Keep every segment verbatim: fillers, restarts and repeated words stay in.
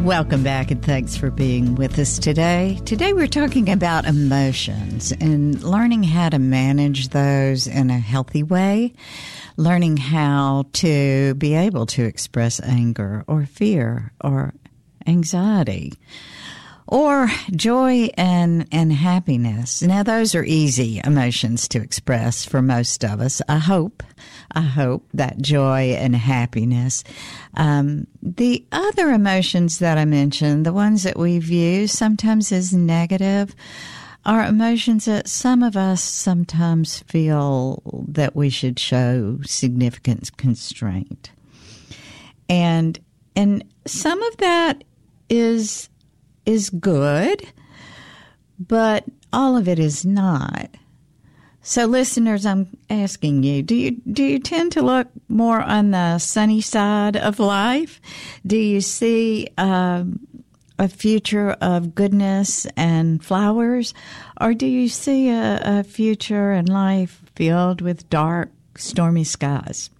Welcome back, and thanks for being with us today. Today we're talking about emotions and learning how to manage those in a healthy way, learning how to be able to express anger or fear or anxiety or joy and, and happiness. Now, those are easy emotions to express for most of us. I hope, I hope that joy and happiness. Um, the other emotions that I mentioned, the ones that we view sometimes as negative, are emotions that some of us sometimes feel that we should show significant constraint. And, and some of that is is good, but all of it is not. So, listeners, I'm asking you, do you do you tend to look more on the sunny side of life? Do you see um, a future of goodness and flowers? Or do you see a, a future in life filled with dark, stormy skies?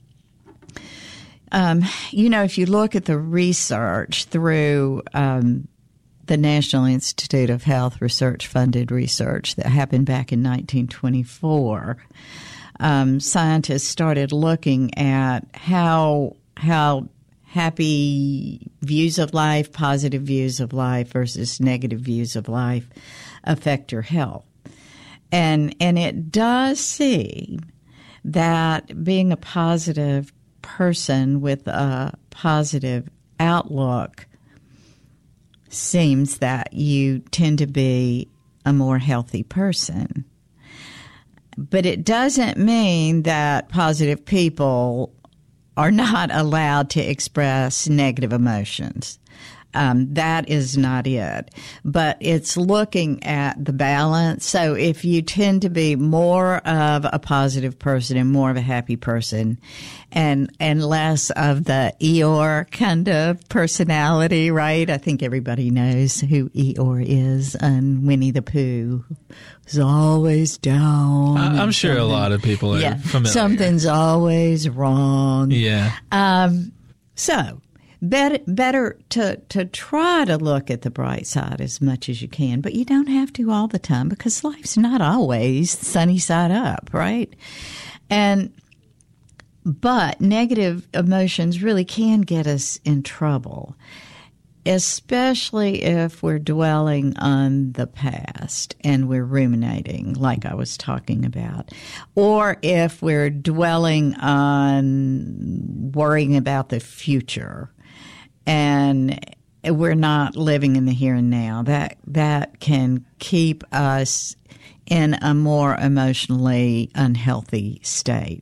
Um, you know, if you look at the research through um, the National Institute of Health research-funded research that happened back in nineteen twenty-four, um, scientists started looking at how how happy views of life, positive views of life versus negative views of life affect your health. And and it does seem that being a positive person with a positive outlook seems that you tend to be a more healthy person. But it doesn't mean that positive people are not allowed to express negative emotions. Um, that is not it. But it's looking at the balance. So if you tend to be more of a positive person and more of a happy person and and less of the Eeyore kind of personality, right? I think everybody knows who Eeyore is, and Winnie the Pooh is always down. I, I'm sure a lot of people are yeah, familiar. Something's always wrong. Yeah. Um, so... Better, better to, to try to look at the bright side as much as you can, but you don't have to all the time because life's not always sunny side up, right? And but negative emotions really can get us in trouble, especially if we're dwelling on the past and we're ruminating, like I was talking about, or if we're dwelling on worrying about the future. And we're not living in the here and now. That that can keep us in a more emotionally unhealthy state.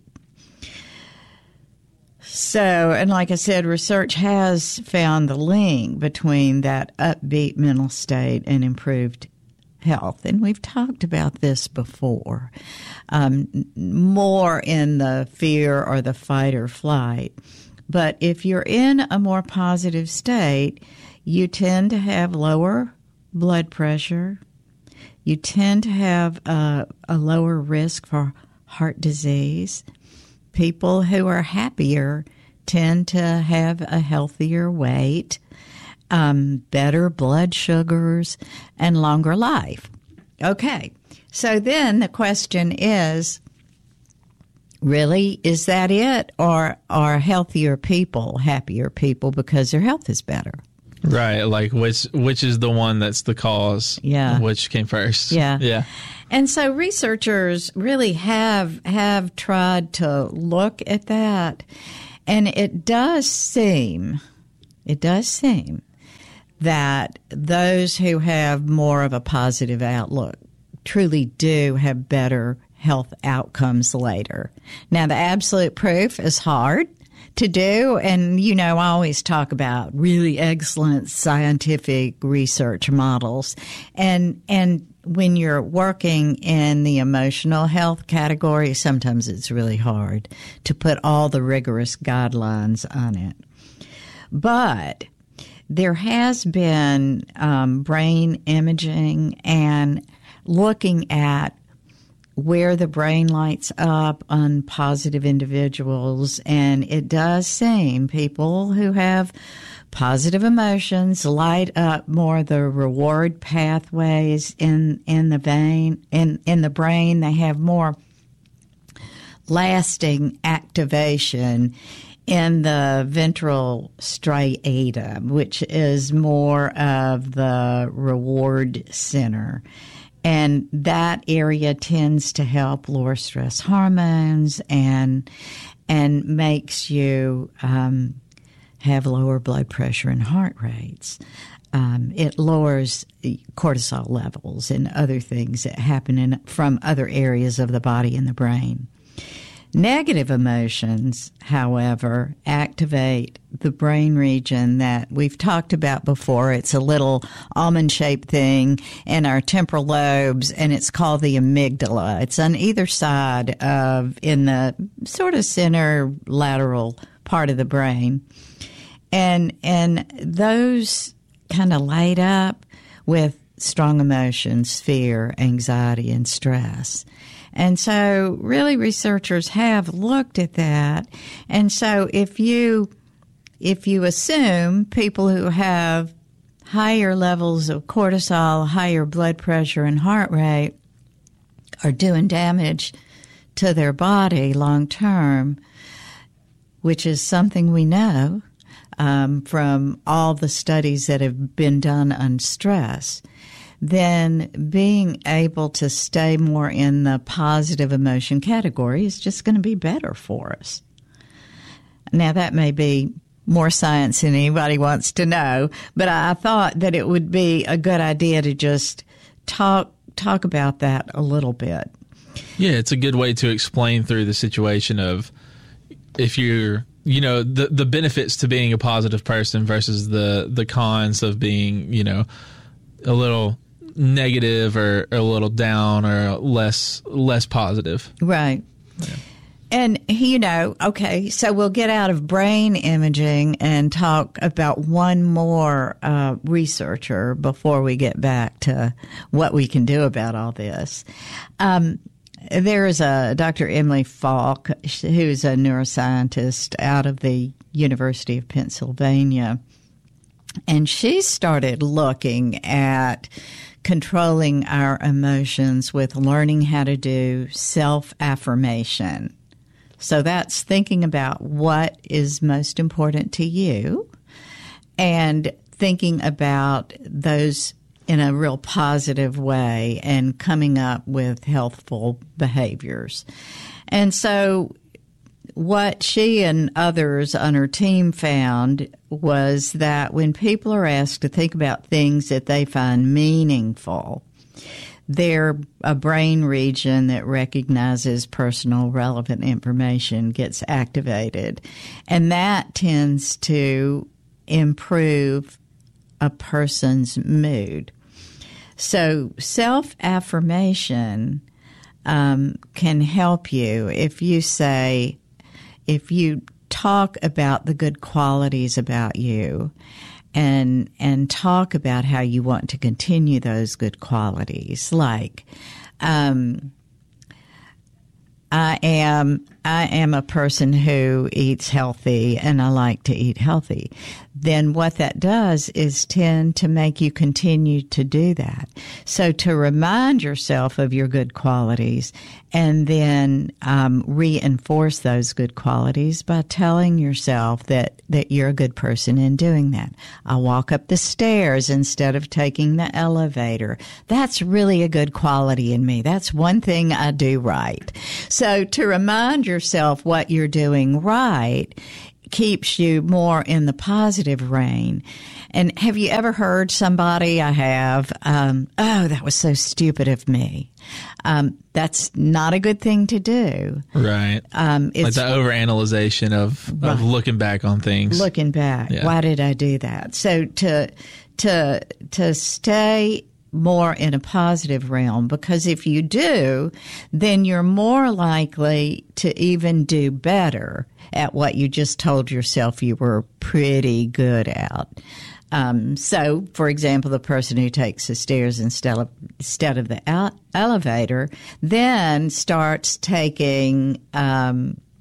So, and like I said, research has found the link between that upbeat mental state and improved health. And we've talked about this before, um, more in the fear or the fight or flight. But if you're in a more positive state, you tend to have lower blood pressure. You tend to have a, a lower risk for heart disease. People who are happier tend to have a healthier weight, um, better blood sugars, and longer life. Okay, so then the question is, really, is that it? Or are healthier people happier people because their health is better? Right, like which which is the one that's the cause? Yeah. Which came first? Yeah. Yeah. And so researchers really have have tried to look at that. And it does seem, it does seem that those who have more of a positive outlook truly do have better health outcomes later. Now, the absolute proof is hard to do. And, you know, I always talk about really excellent scientific research models. And, and when you're working in the emotional health category, sometimes it's really hard to put all the rigorous guidelines on it. But there has been um, brain imaging and looking at where the brain lights up on positive individuals, and it does seem people who have positive emotions light up more the reward pathways in in the vein in in the brain. They have more lasting activation in the ventral striatum, which is more of the reward center. And that area tends to help lower stress hormones and and makes you um, have lower blood pressure and heart rates. Um, it lowers cortisol levels and other things that happen in, from other areas of the body and the brain. Negative emotions, however, activate the brain region that we've talked about before. It's a little almond-shaped thing in our temporal lobes, and it's called the amygdala. It's on either side of, in the sort of center lateral part of the brain. And, and those kind of light up with strong emotions, fear, anxiety, and stress. And so really researchers have looked at that. And so if you if you assume people who have higher levels of cortisol, higher blood pressure and heart rate are doing damage to their body long term, which is something we know um, from all the studies that have been done on stress, then being able to stay more in the positive emotion category is just going to be better for us. Now, that may be more science than anybody wants to know, but I thought that it would be a good idea to just talk talk about that a little bit. Yeah, it's a good way to explain through the situation of if you're, you know, the the benefits to being a positive person versus the the cons of being, you know, a little negative or, or a little down or less less positive. Right. Yeah. And, you know, okay, so we'll get out of brain imaging and talk about one more uh, researcher before we get back to what we can do about all this. Um, there is a Doctor Emily Falk, who's a neuroscientist out of the University of Pennsylvania, and she started looking at controlling our emotions with learning how to do self-affirmation. So that's thinking about what is most important to you and thinking about those in a real positive way and coming up with healthful behaviors. And so what she and others on her team found was that when people are asked to think about things that they find meaningful, their a brain region that recognizes personal relevant information gets activated, and that tends to improve a person's mood. So self-affirmation um, can help you if you say, if you talk about the good qualities about you and and talk about how you want to continue those good qualities, like um, I am I am a person who eats healthy and I like to eat healthy, then what that does is tend to make you continue to do that. So to remind yourself of your good qualities and then um, reinforce those good qualities by telling yourself that, that you're a good person in doing that. I walk up the stairs instead of taking the elevator. That's really a good quality in me. That's one thing I do right. So to remind yourself what you're doing right keeps you more in the positive reign. And have you ever heard somebody, I have, um, oh, that was so stupid of me. Um, that's not a good thing to do. Right. Um, it's like the overanalyzation of, of right. looking back on things. Looking back. Yeah. Why did I do that? So to, to, to stay more in a positive realm, because if you do, then you're more likely to even do better at what you just told yourself you were pretty good at. Um, so, for example, the person who takes the stairs instead of, instead of the ele- elevator then starts taking um,